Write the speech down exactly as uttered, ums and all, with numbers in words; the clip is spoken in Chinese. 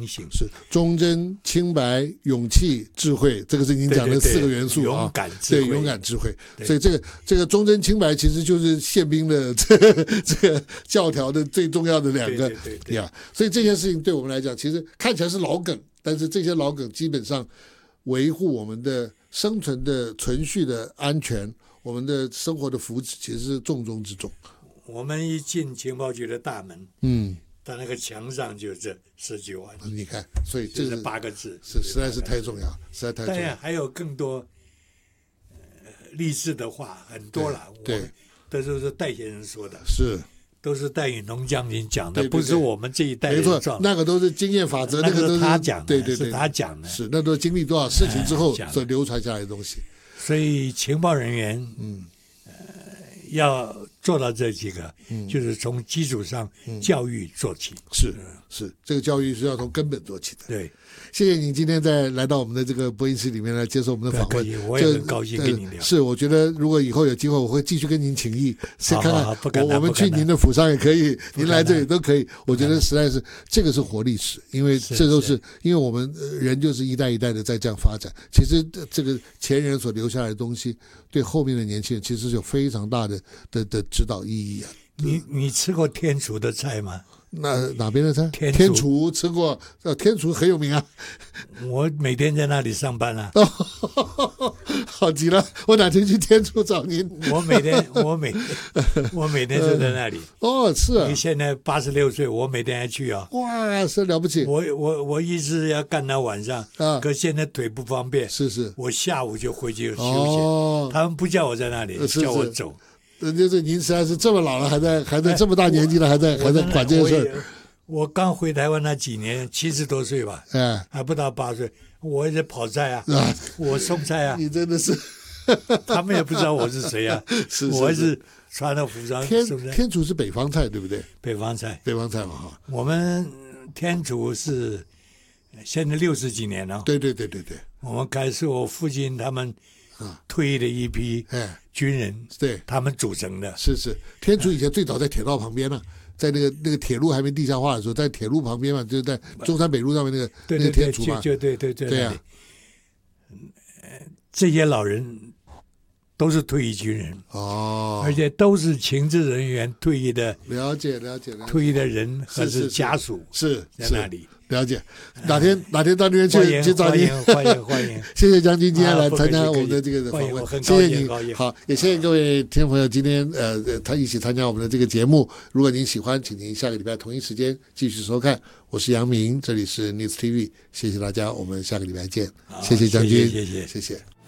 警醒， 是忠贞、清白、勇气、智慧，这个是您讲的四个元素啊。 勇敢智慧， 对，勇敢智慧。所以这个这个忠贞清白其实就是宪兵的这个这个教条的最重要的两个对对对呀。所以这件事情对我们来讲，其实看起来是老梗，但是这些老梗基本上维护我们的生存的存续的安全，我们的生活的福祉，其实是重中之重。 我们一进情报局的大门， 嗯， 他那个墙上就这十几万， 你看，所以这是八个字， 是实在是太重要，实在太重要。 当然还有更多呃励志的话，很多了。 对， 这都是戴先生说的， 是都是戴允农将军讲的， 对对对不是我们这一代人没错撞， 那个都是经验法则， 那个都是他讲的， 对对对， 是他讲的， 是那都是经历多少事情之后哎所流传下来的东西。 所以情报人员， 嗯， 呃，要做到这几个， 嗯就是从基础上教育做起。 是是，这个教育是要从根本做起的。 对， 谢谢你今天再来到我们的这个播音室里面来接受我们的访问， 我也很高兴跟你聊。 是，我觉得如果以后有机会，我会继续跟您请益，先看看我我们去您的府上也可以，您来这里都可以。我觉得实在是这个是活历史，因为这都是因为我们人就是一代一代的在这样发展。其实这个前人所留下来的东西，对后面的年轻人其实是有非常大的的的指导意义啊。 你你吃过天厨的菜吗？ 那哪边的菜？ 天天厨吃过，呃，天厨很有名啊。 我每天在那里上班啊。 哦，好极了！我哪天去天厨找您？ 我每天，我每我每天就在那里。 哦，是啊。 你现在八十六岁，我每天还去啊。 哇，是了不起！ 我我我一直要干到晚上，啊，可现在腿不方便。 是是。 我下午就回去休息。 哦。 他们不叫我在那里， 是是叫我走。 就是您实在是这么老了，还在还在这么大年纪了，还在还在管这件事儿。 我刚回台湾那几年，七十多岁吧， 哎， 还不到八岁，我也在跑菜啊，啊我送菜啊。 你真的是， 他们也不知道我是谁啊， 是我还是穿了服装。 天天厨是北方菜，对不对？ 北方菜， 北方菜嘛哈。 我们天厨是现在六十几年了。 对对对对对。 我们开始我父亲他们退役的一批军人， 对， 他们组成的。 是是，天厨以前最早在铁道旁边呢、啊。在那个那个铁路还没地下化的时候，在铁路旁边嘛，就是在中山北路上面那个对那个天厨嘛， 就对对对对呀、啊。 这些老人都是退役军人哦， 而且都是情治人员退役的， 了解了解了解， 退役的人和是家属是在那里。 了解，哪天哪天到那边去去找您， 欢迎欢迎。 谢谢将军今天来参加我们的这个访问，谢谢你。好，也谢谢各位听众朋友今天呃他一起参加我们的这个节目。如果您喜欢，请您下个礼拜同一时间继续收看。我是杨明，这里是 News T V， 谢谢大家，我们下个礼拜见。谢谢将军， 谢谢谢谢。